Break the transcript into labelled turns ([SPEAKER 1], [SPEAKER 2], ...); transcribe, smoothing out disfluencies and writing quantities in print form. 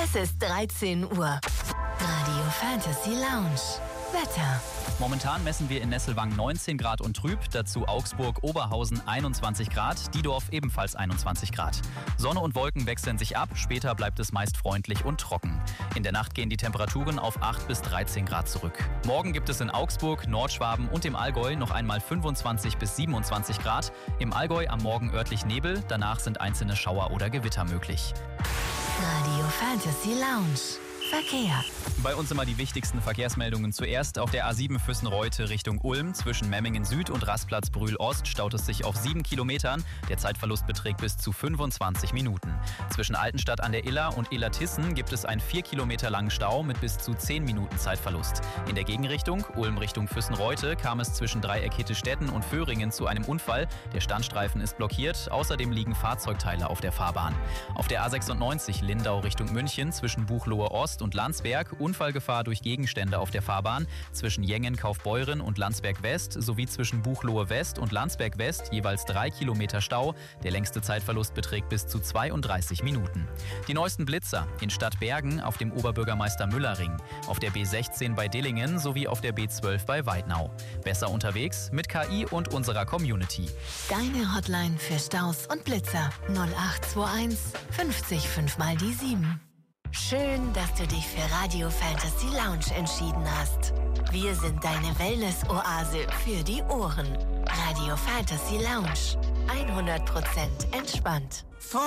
[SPEAKER 1] Es ist 13 Uhr. Radio Fantasy Lounge. Wetter.
[SPEAKER 2] Momentan messen wir in Nesselwang 19 Grad und trüb, dazu Augsburg, Oberhausen 21 Grad, Diedorf ebenfalls 21 Grad. Sonne und Wolken wechseln sich ab, später bleibt es meist freundlich und trocken. In der Nacht gehen die Temperaturen auf 8 bis 13 Grad zurück. Morgen gibt es in Augsburg, Nordschwaben und im Allgäu noch einmal 25 bis 27 Grad. Im Allgäu am Morgen örtlich Nebel, danach sind einzelne Schauer oder Gewitter möglich.
[SPEAKER 1] Radio Fantasy Lounge. Verkehr.
[SPEAKER 2] Bei uns immer die wichtigsten Verkehrsmeldungen zuerst. Auf der A7 Füssen-Reute Richtung Ulm zwischen Memmingen Süd und Rastplatz Brühl Ost staut es sich auf 7 Kilometern. Der Zeitverlust beträgt bis zu 25 Minuten. Zwischen Altenstadt an der Iller und Illertissen gibt es einen 4 Kilometer langen Stau mit bis zu 10 Minuten Zeitverlust. In der Gegenrichtung, Ulm Richtung Füssen-Reute, kam es zwischen Dreieck Hittestätten und Föhringen zu einem Unfall. Der Standstreifen ist blockiert, außerdem liegen Fahrzeugteile auf der Fahrbahn. Auf der A96 Lindau Richtung München zwischen Buchloe Ost und Landsberg Unfallgefahr durch Gegenstände auf der Fahrbahn, zwischen Jengen Kaufbeuren und Landsberg West sowie zwischen Buchloe West und Landsberg West jeweils 3 Kilometer Stau. Der längste Zeitverlust beträgt bis zu 32 Minuten. Die neuesten Blitzer in Stadt Bergen auf dem Oberbürgermeister-Müller-Ring, auf der B16 bei Dillingen sowie auf der B12 bei Weidnau. Besser unterwegs mit KI und unserer Community.
[SPEAKER 1] Deine Hotline für Staus und Blitzer 0821 50 5 mal die 7. Schön, dass du dich für Radio Fantasy Lounge entschieden hast. Wir sind deine Wellness-Oase für die Ohren. Radio Fantasy Lounge. 100% entspannt.